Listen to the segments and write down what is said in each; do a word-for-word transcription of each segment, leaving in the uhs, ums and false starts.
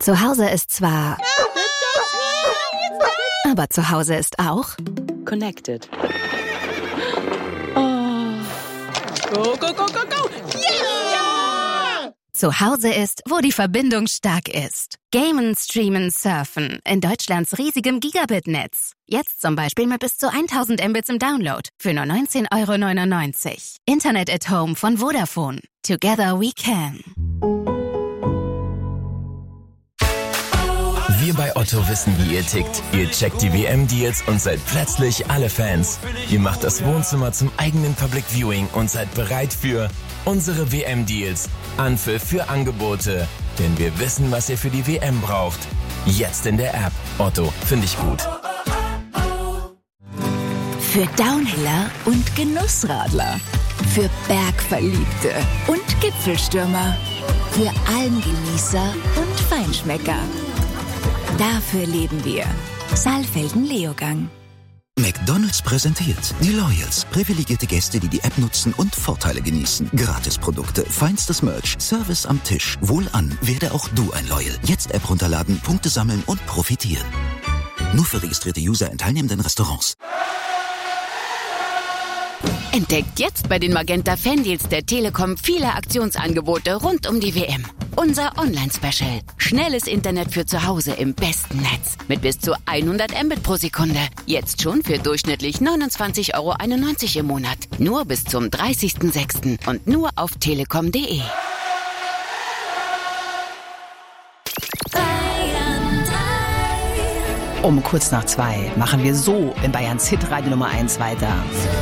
Zu Hause ist zwar... Aber zu Hause ist auch... Connected. Oh. Go, go, go, go, go! Yeah! Zu Hause ist, wo die Verbindung stark ist. Gamen, streamen, surfen. In Deutschlands riesigem Gigabit-Netz. Jetzt zum Beispiel mit bis zu tausend Mbits im Download. Für nur neunzehn Euro neunundneunzig. Internet at Home von Vodafone. Together we can. Wir bei Otto wissen, wie ihr tickt. Ihr checkt die W M-Deals und seid plötzlich alle Fans. Ihr macht das Wohnzimmer zum eigenen Public Viewing und seid bereit für unsere W M-Deals. Anpfiff für Angebote. Denn wir wissen, was ihr für die W M braucht. Jetzt in der App. Otto, finde ich gut. Für Downhiller und Genussradler. Für Bergverliebte und Gipfelstürmer. Für Almgenießer und Feinschmecker. Dafür leben wir. Saalfelden-Leogang. McDonald's präsentiert die Loyals. Privilegierte Gäste, die die App nutzen und Vorteile genießen. Gratisprodukte, feinstes Merch, Service am Tisch. Wohlan, werde auch du ein Loyal. Jetzt App runterladen, Punkte sammeln und profitieren. Nur für registrierte User in teilnehmenden Restaurants. Entdeckt jetzt bei den Magenta Fandeals der Telekom viele Aktionsangebote rund um die W M. Unser Online-Special. Schnelles Internet für zu Hause im besten Netz. Mit bis zu hundert Mbit pro Sekunde. Jetzt schon für durchschnittlich neunundzwanzig Euro einundneunzig im Monat. Nur bis zum dreißigsten sechsten und nur auf telekom punkt de. Um kurz nach zwei machen wir so in Bayerns Hitradio Nummer eins weiter.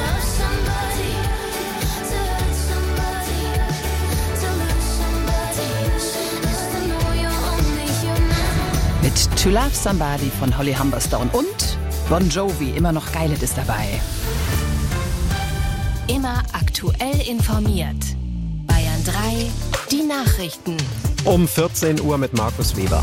Mit To Love Somebody von Holly Humberstone und Bon Jovi, immer noch Geiles ist dabei. Immer aktuell informiert. Bayern drei, die Nachrichten. Um vierzehn Uhr mit Markus Weber.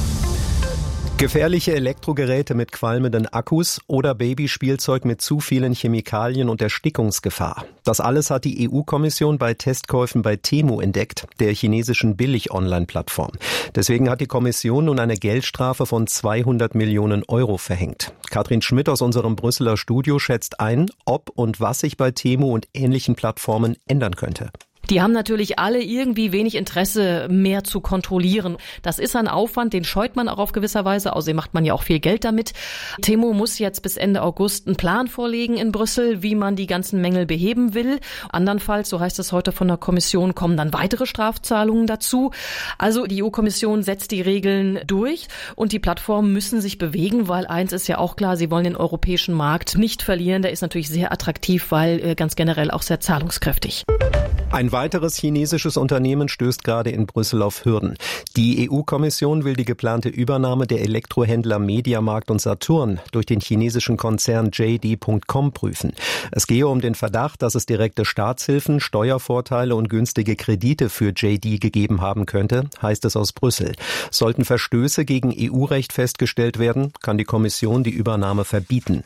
Gefährliche Elektrogeräte mit qualmenden Akkus oder Babyspielzeug mit zu vielen Chemikalien und Erstickungsgefahr. Das alles hat die E U-Kommission bei Testkäufen bei Temu entdeckt, der chinesischen Billig-Online-Plattform. Deswegen hat die Kommission nun eine Geldstrafe von zweihundert Millionen Euro verhängt. Katrin Schmidt aus unserem Brüsseler Studio schätzt ein, ob und was sich bei Temu und ähnlichen Plattformen ändern könnte. Die haben natürlich alle irgendwie wenig Interesse, mehr zu kontrollieren. Das ist ein Aufwand, den scheut man auch auf gewisser Weise. Außerdem macht man ja auch viel Geld damit. Temu muss jetzt bis Ende August einen Plan vorlegen in Brüssel, wie man die ganzen Mängel beheben will. Andernfalls, so heißt es heute von der Kommission, kommen dann weitere Strafzahlungen dazu. Also die E U-Kommission setzt die Regeln durch und die Plattformen müssen sich bewegen, weil eins ist ja auch klar, sie wollen den europäischen Markt nicht verlieren. Der ist natürlich sehr attraktiv, weil ganz generell auch sehr zahlungskräftig. Ein weiteres chinesisches Unternehmen stößt gerade in Brüssel auf Hürden. Die E U-Kommission will die geplante Übernahme der Elektrohändler Mediamarkt und Saturn durch den chinesischen Konzern J D Punkt com prüfen. Es gehe um den Verdacht, dass es direkte Staatshilfen, Steuervorteile und günstige Kredite für J D gegeben haben könnte, heißt es aus Brüssel. Sollten Verstöße gegen E U-Recht festgestellt werden, kann die Kommission die Übernahme verbieten.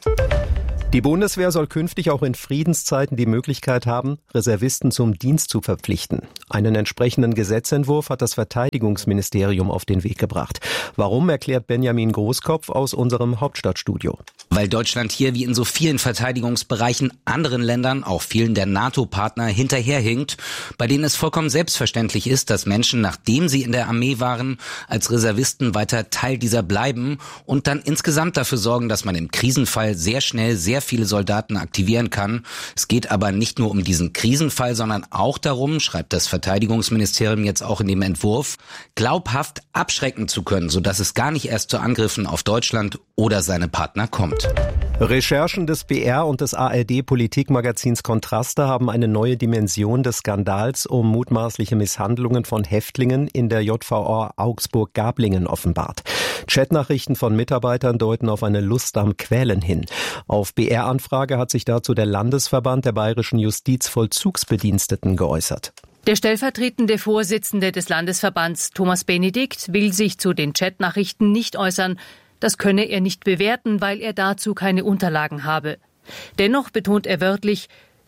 Die Bundeswehr soll künftig auch in Friedenszeiten die Möglichkeit haben, Reservisten zum Dienst zu verpflichten. Einen entsprechenden Gesetzentwurf hat das Verteidigungsministerium auf den Weg gebracht. Warum, erklärt Benjamin Großkopf aus unserem Hauptstadtstudio. Weil Deutschland hier wie in so vielen Verteidigungsbereichen anderen Ländern, auch vielen der NATO-Partner, hinterherhinkt, bei denen es vollkommen selbstverständlich ist, dass Menschen, nachdem sie in der Armee waren, als Reservisten weiter Teil dieser bleiben und dann insgesamt dafür sorgen, dass man im Krisenfall sehr schnell sehr viele Soldaten aktivieren kann. Es geht aber nicht nur um diesen Krisenfall, sondern auch darum, schreibt das Verteidigungsministerium jetzt auch in dem Entwurf, glaubhaft abschrecken zu können, sodass es gar nicht erst zu Angriffen auf Deutschland oder seine Partner kommt. Recherchen des B R und des A R D-Politikmagazins Kontraste haben eine neue Dimension des Skandals um mutmaßliche Misshandlungen von Häftlingen in der J V A Augsburg-Gablingen offenbart. Chatnachrichten von Mitarbeitern deuten auf eine Lust am Quälen hin. Auf B R-Anfrage hat sich dazu der Landesverband der bayerischen Justizvollzugsbediensteten geäußert. Der stellvertretende Vorsitzende des Landesverbands, Thomas Benedikt, will sich zu den Chatnachrichten nicht äußern. Das könne er nicht bewerten, weil er dazu keine Unterlagen habe. Dennoch betont er wörtlich,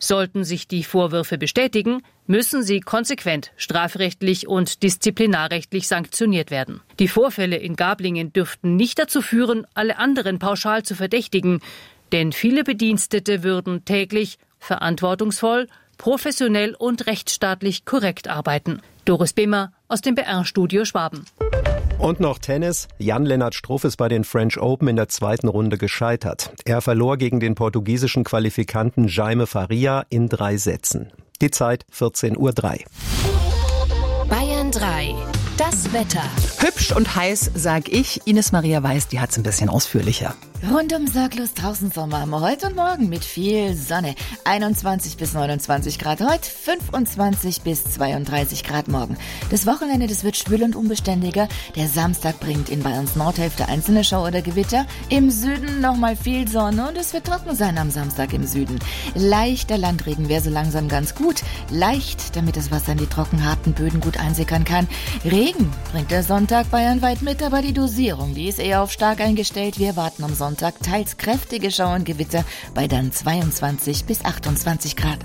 Sollten sich die Vorwürfe bestätigen, müssen sie konsequent strafrechtlich und disziplinarrechtlich sanktioniert werden. Die Vorfälle in Gablingen dürften nicht dazu führen, alle anderen pauschal zu verdächtigen, denn viele Bedienstete würden täglich verantwortungsvoll, professionell und rechtsstaatlich korrekt arbeiten. Doris Behmer aus dem B R-Studio Schwaben. Und noch Tennis. Jan-Lennart Struff ist bei den French Open in der zweiten Runde gescheitert. Er verlor gegen den portugiesischen Qualifikanten Jaime Faria in drei Sätzen. Die Zeit vierzehn Uhr drei. Bayern drei. Das Wetter. Hübsch und heiß, sag ich. Ines Maria Weiß, die hat's ein bisschen ausführlicher. Rundum sorglos draußen Sommer haben wir heute und morgen mit viel Sonne. einundzwanzig bis neunundzwanzig Grad heute, fünfundzwanzig bis zweiunddreißig Grad morgen. Das Wochenende, das wird schwül und unbeständiger. Der Samstag bringt in Bayerns Nordhälfte einzelne Schauer oder Gewitter. Im Süden nochmal viel Sonne und es wird trocken sein am Samstag im Süden. Leichter Landregen wäre so langsam ganz gut. Leicht, damit das Wasser in die trockenharten Böden gut einsickern kann. Regen bringt der Sonntag bayernweit mit, aber die Dosierung, die ist eher auf stark eingestellt. Wir warten am Sonntag teils kräftige Schauer und Gewitter bei dann zweiundzwanzig bis achtundzwanzig Grad.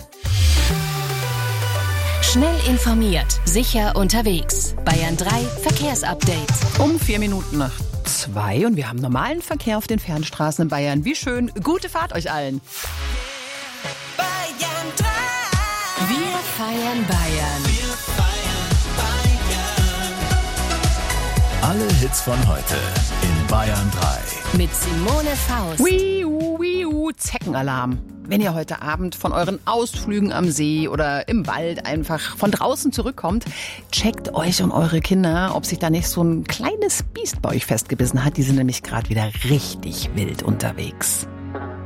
Schnell informiert, sicher unterwegs. Bayern drei Verkehrsupdate. Um vier Minuten nach zwei und wir haben normalen Verkehr auf den Fernstraßen in Bayern. Wie schön. Gute Fahrt euch allen. Bayern drei. Wir feiern Bayern. Wir feiern Bayern. Alle Hits von heute in Bayern drei. Mit Simone Faust. Wiu, wiu, Zeckenalarm. Wenn ihr heute Abend von euren Ausflügen am See oder im Wald einfach von draußen zurückkommt, checkt euch und eure Kinder, ob sich da nicht so ein kleines Biest bei euch festgebissen hat. Die sind nämlich gerade wieder richtig wild unterwegs.